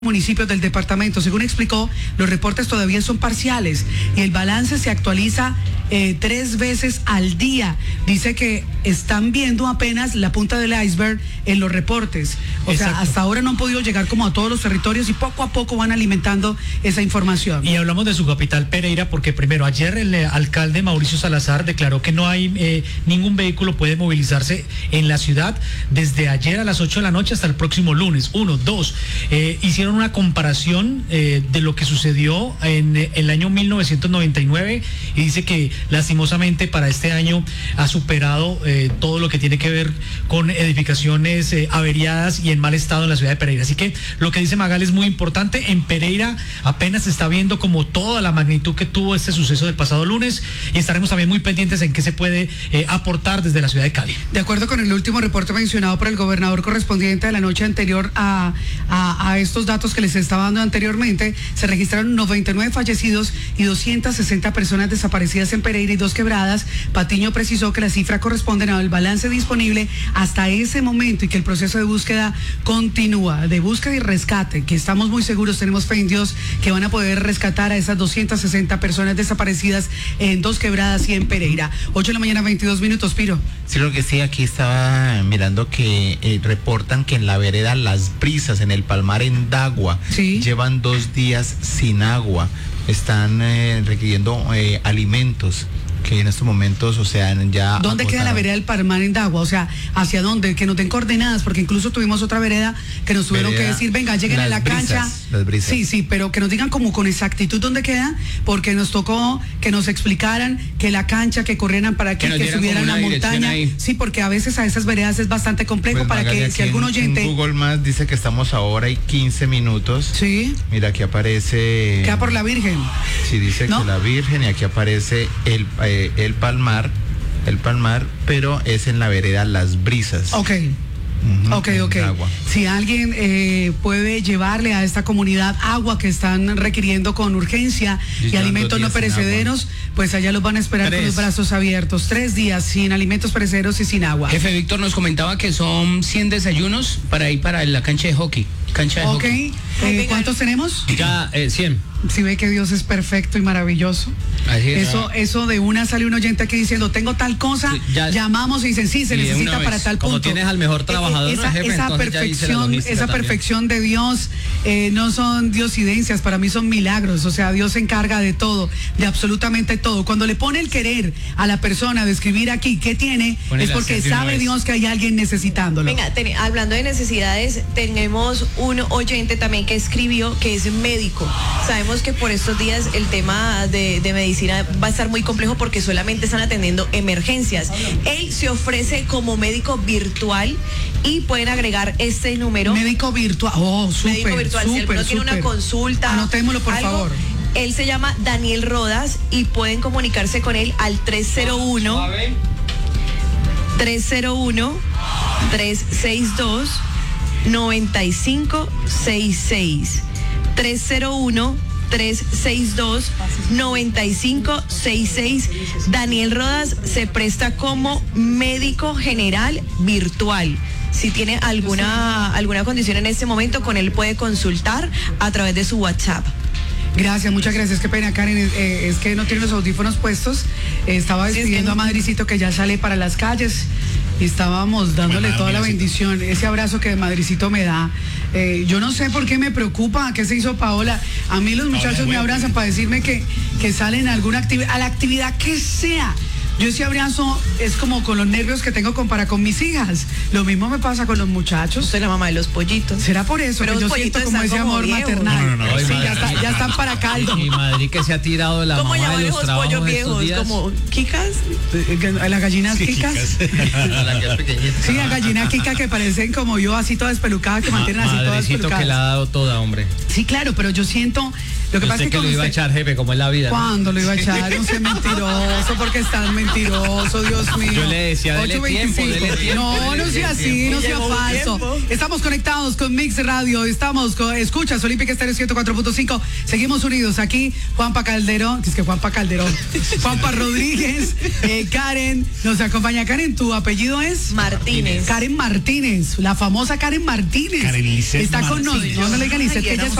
municipios del departamento. Según explicó, los reportes todavía son parciales y el balance se actualiza 3 veces al día. Dice que están viendo apenas la punta del iceberg en los reportes. O sea, hasta ahora no han podido llegar como a todos los territorios y poco a poco van alimentando esa información. Y hablamos de su capital, Pereira, porque primero ayer el alcalde Mauricio Salazar declaró que no hay ningún vehículo puede movilizarse en la ciudad desde ayer a las 8 de la noche hasta el próximo lunes. 1, 2. Hicieron una comparación de lo que sucedió en el año 1999 y dice que lastimosamente para este año ha superado todo lo que tiene que ver con edificaciones averiadas y en mal estado en la ciudad de Pereira. Así que lo que dice Magal es muy importante. En Pereira apenas se está viendo como toda la magnitud que tuvo este suceso del pasado lunes y estaremos también muy pendientes en qué se puede aportar desde la ciudad de Cali. De acuerdo con el último reporte mencionado por el gobernador correspondiente de la noche anterior a estos datos que les estaba dando anteriormente, se registraron 99 fallecidos y 260 personas desaparecidas en Pereira y 2 quebradas. Patiño precisó que la cifra corresponde al balance disponible hasta ese momento y que el proceso de búsqueda continúa, de búsqueda y rescate, que estamos muy seguros, tenemos fe en Dios, que van a poder rescatar a esas 260 personas desaparecidas en 2 quebradas y en Pereira. 8 de la mañana, 22 minutos, Piro. Sí, lo que sí, aquí estaba mirando que reportan que en la vereda Las Brisas, en el Palmar, en Dagua, ¿sí? Llevan 2 días sin agua, están requiriendo alimentos que en estos momentos, o sea, ya... ¿Dónde queda la vereda del Palmar en Dagua? O sea, ¿hacia dónde? Que nos den coordenadas, porque incluso tuvimos otra vereda que nos tuvieron que decir, venga, lleguen a la cancha. Las Brisas. Sí, pero que nos digan como con exactitud dónde queda, porque nos tocó que nos explicaran que la cancha, que corrieran para aquí, que subieran la montaña. Sí, porque a veces a esas veredas es bastante complejo, pues, para que si algún oyente... En Google Maps dice que estamos ahora y 15 minutos. Sí. Mira, aquí aparece... Queda por la Virgen. Sí, dice ¿no? que la Virgen, y aquí aparece el Palmar, pero es en la vereda Las Brisas. Ok. Ok. Si alguien puede llevarle a esta comunidad agua que están requiriendo con urgencia y alimentos no perecederos, pues allá los van a esperar con los brazos abiertos. 3 días sin alimentos perecederos y sin agua. Jefe Víctor nos comentaba que son 100 desayunos para ir para la cancha de hockey. Hockey. ¿Cuántos tenemos? Ya 100. Si ve que Dios es perfecto y maravilloso. Eso de una sale un oyente aquí diciendo, tengo tal cosa, sí, llamamos y dicen, sí, se necesita para tal punto. Como tienes al mejor trabajador, esa perfección de Dios no son diosidencias, para mí son milagros. O sea, Dios se encarga de todo, de absolutamente todo. Cuando le pone el querer a la persona de escribir aquí qué tiene, es porque sabe Dios que hay alguien necesitándolo. Venga, hablando de necesidades, tenemos un oyente también que escribió, que es médico. Sabemos que por estos días el tema de medicina va a estar muy complejo porque solamente están atendiendo emergencias. Él se ofrece como médico virtual y pueden agregar este número. Médico virtual, médico virtual. Si alguno tiene una consulta, anotémoslo por favor. Él se llama Daniel Rodas y pueden comunicarse con él al 301 362 9566 301-362-9566. Daniel Rodas se presta como médico general virtual. Si tiene alguna condición en este momento, con él puede consultar a través de su WhatsApp. Gracias, muchas gracias. Qué pena, Karen, es que no tiene los audífonos puestos. Estaba despidiendo a Madricito, que ya sale para las calles. Y estábamos dándole toda la bendición, ese abrazo que Madricito me da. Yo no sé por qué me preocupa, qué se hizo Paola. A mí los muchachos me abrazan para decirme que salen a alguna actividad, a la actividad que sea. Yo ese abrazo es como con los nervios que tengo para con mis hijas. Lo mismo me pasa con los muchachos. Soy la mamá de los pollitos. ¿Será por eso? Pero que yo siento como ese amor maternal. No. Sí, ya están para caldo. Y Madrid que se ha tirado de la mamá de los trabajos pollos viejos, como Kikas. Las gallinas Kikas. Sí, las gallinas Kikas que parecen como yo, así todas espelucadas, que mantienen así todas espelucadas. Que la ha dado toda, hombre. Sí, claro, pero yo siento Lo que pasa es que lo iba a echar, jefe, como es la vida. ¿Cuándo lo iba a echar? No sea mentiroso, porque estás mentiroso, Dios mío. Yo le decía, dele tiempo. No sea así, no sea falso. Estamos conectados con Mix Radio, escuchas Olímpica Estéreo 104.5. Seguimos unidos aquí, Juanpa Calderón, Juanpa Rodríguez, Karen, nos acompaña. Karen, ¿tu apellido es? Martínez. Karen Martínez, la famosa Karen Martínez. Karen Lizeth está Martínez. con nosotros. No le digan Lizeth, que ella es